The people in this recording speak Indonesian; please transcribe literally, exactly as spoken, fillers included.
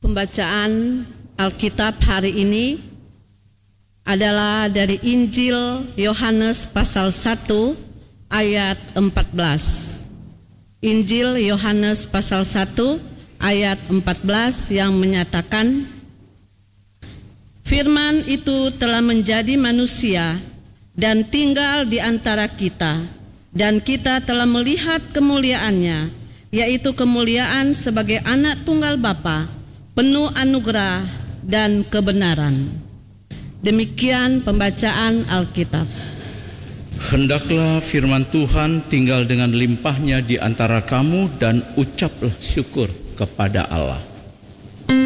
Pembacaan Alkitab hari ini adalah dari Injil Yohanes pasal satu ayat empat belas. Injil Yohanes pasal satu ayat empat belas yang menyatakan, Firman itu telah menjadi manusia dan tinggal di antara kita, dan kita telah melihat kemuliaannya, yaitu kemuliaan sebagai anak tunggal Bapa, penuh anugerah dan kebenaran. Demikian pembacaan Alkitab. Hendaklah firman Tuhan tinggal dengan limpahnya di antara kamu dan ucaplah syukur kepada Allah.